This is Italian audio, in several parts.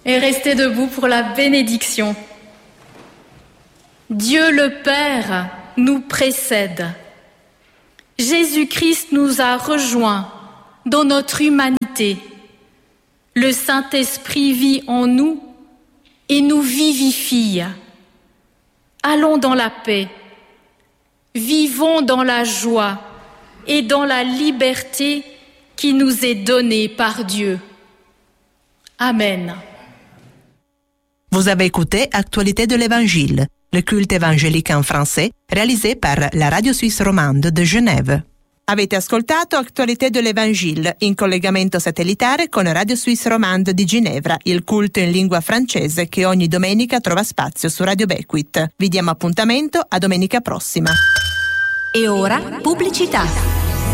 et restez debout pour la bénédiction. Dieu le Père nous précède. Jésus-Christ nous a rejoints dans notre humanité. Le Saint-Esprit vit en nous et nous vivifie. Allons dans la paix, vivons dans la joie et dans la liberté qui nous est donnée par Dieu. Amen. Vous avez écouté Actualité de l'Évangile, le culte évangélique en français réalisé par la Radio Suisse Romande de Genève. Avete ascoltato Actualité de l'Évangile in collegamento satellitare con Radio Suisse Romande di Ginevra, il culto in lingua francese che ogni domenica trova spazio su Radio Becquith. Vi diamo appuntamento a domenica prossima. E ora pubblicità.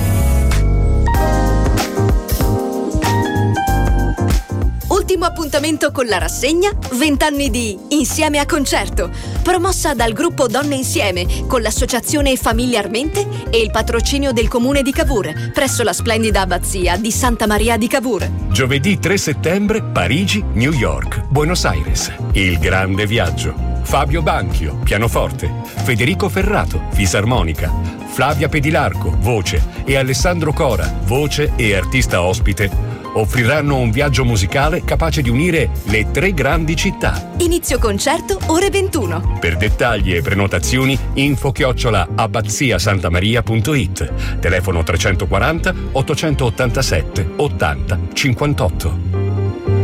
Ultimo appuntamento con la rassegna 20 anni di Insieme a Concerto, promossa dal gruppo Donne Insieme con l'associazione Familiarmente e il patrocinio del comune di Cavour presso la splendida abbazia di Santa Maria di Cavour. Giovedì 3 settembre Parigi, New York, Buenos Aires. Il grande viaggio. Fabio Banchio, pianoforte, Federico Ferrato, fisarmonica, Flavia Pedilarco, voce, e Alessandro Cora, voce e artista ospite, offriranno un viaggio musicale capace di unire le 3 grandi città. Inizio concerto ore 21. Per dettagli e prenotazioni info@abbaziasantamaria.it. Telefono 340 887 80 58.